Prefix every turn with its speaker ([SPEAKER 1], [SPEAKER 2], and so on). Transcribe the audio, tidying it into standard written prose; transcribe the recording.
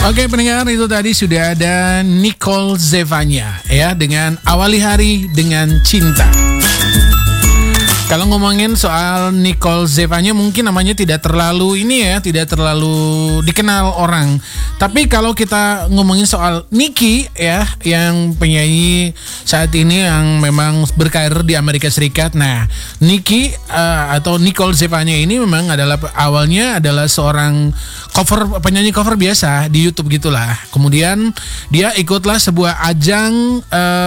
[SPEAKER 1] Oke pendengar, itu tadi sudah ada Nicole Zevanya ya dengan Awali Hari dengan Cinta. Kalau ngomongin soal Nicole Zevanya mungkin namanya tidak terlalu tidak terlalu dikenal orang. Tapi kalau kita ngomongin soal Nicki ya, yang penyanyi saat ini yang memang berkarir di Amerika Serikat. Nah, Nicki atau Nicole Zevanya ini memang awalnya adalah seorang penyanyi cover biasa di YouTube gitulah. Kemudian dia ikutlah sebuah ajang